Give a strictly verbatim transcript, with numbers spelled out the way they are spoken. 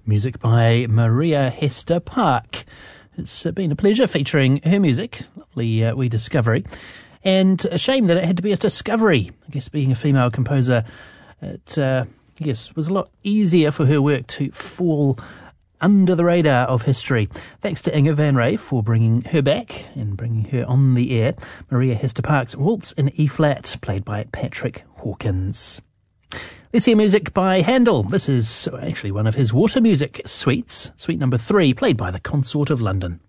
Music by Maria Hester Park. It's been a pleasure featuring her music. Lovely uh, wee discovery. And a shame that it had to be a discovery. I guess being a female composer, it uh, I guess was a lot easier for her work to fall under the radar of history. Thanks to Inge Van Ray for bringing her back and bringing her on the air. Maria Hester Park's Waltz in E-flat, played by Patrick Hawkins. Let's hear music by Handel. This is actually one of his water music suites, suite number three, played by the Consort of London.